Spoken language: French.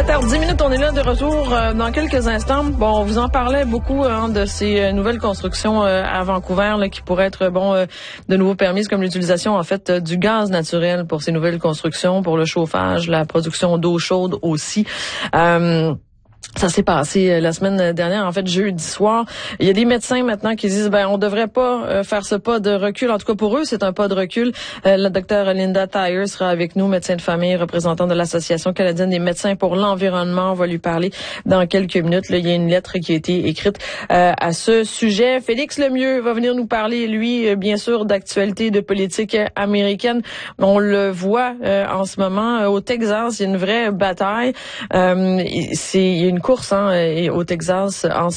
7h10, on est là de retour dans quelques instants. Bon, on vous en parlait beaucoup de ces nouvelles constructions à Vancouver là, qui pourraient être de nouveau permises, comme l'utilisation en fait du gaz naturel pour ces nouvelles constructions, pour le chauffage, la production d'eau chaude aussi. Ça s'est passé la semaine dernière, en fait, jeudi soir. Il y a des médecins maintenant qui disent, on devrait pas faire ce pas de recul. En tout cas, pour eux, c'est un pas de recul. La docteure Linda Tyers sera avec nous, médecin de famille, représentant de l'Association canadienne des médecins pour l'environnement. On va lui parler dans quelques minutes. Là, il y a une lettre qui a été écrite à ce sujet. Félix Lemieux va venir nous parler, lui, bien sûr, d'actualité de politique américaine. On le voit en ce moment au Texas. Il y a une vraie bataille. Il y a une course au Texas en